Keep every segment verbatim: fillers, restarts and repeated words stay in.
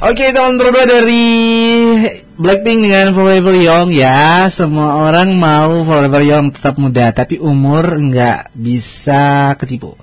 Oke, teman berdua dari Blackpink dengan Forever Young ya. Semua orang mau Forever Young tetap muda, tapi umur nggak bisa ketipu.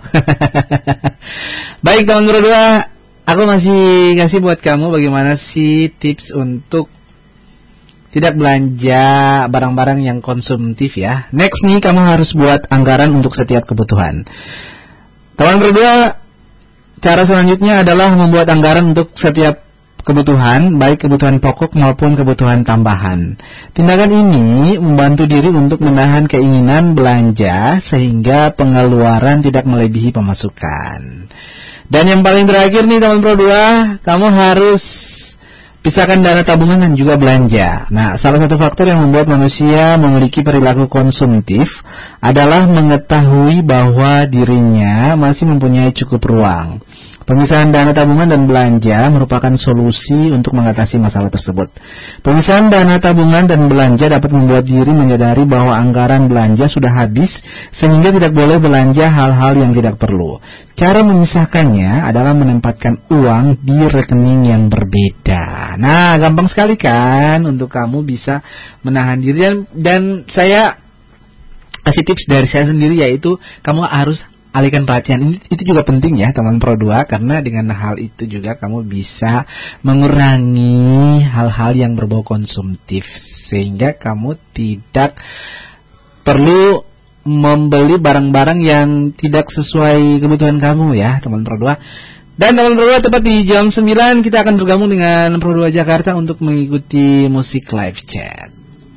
Baik teman berdua, aku masih kasih buat kamu bagaimana sih tips untuk tidak belanja barang-barang yang konsumtif ya. Next nih, kamu harus buat anggaran untuk setiap kebutuhan. Teman berdua, cara selanjutnya adalah membuat anggaran untuk setiap kebutuhan, baik kebutuhan pokok maupun kebutuhan tambahan. Tindakan ini membantu diri untuk menahan keinginan belanja sehingga pengeluaran tidak melebihi pemasukan. Dan yang paling terakhir nih teman Pro dua, kamu harus pisahkan dana tabungan dan juga belanja. Nah, salah satu faktor yang membuat manusia memiliki perilaku konsumtif adalah mengetahui bahwa dirinya masih mempunyai cukup ruang. Pemisahan dana tabungan dan belanja merupakan solusi untuk mengatasi masalah tersebut. Pemisahan dana tabungan dan belanja dapat membuat diri menyadari bahwa anggaran belanja sudah habis sehingga tidak boleh belanja hal-hal yang tidak perlu. Cara memisahkannya adalah menempatkan uang di rekening yang berbeda. Nah, gampang sekali kan untuk kamu bisa menahan diri, dan, dan saya kasih tips dari saya sendiri, yaitu kamu harus alihkan perhatian. Ini, itu juga penting ya teman Pro dua, karena dengan hal itu juga kamu bisa mengurangi hal-hal yang berbau konsumtif sehingga kamu tidak perlu membeli barang-barang yang tidak sesuai kebutuhan kamu ya teman Pro dua. Dan teman Pro dua, tepat di jam sembilan kita akan bergabung dengan Pro dua Jakarta untuk mengikuti musik live chat.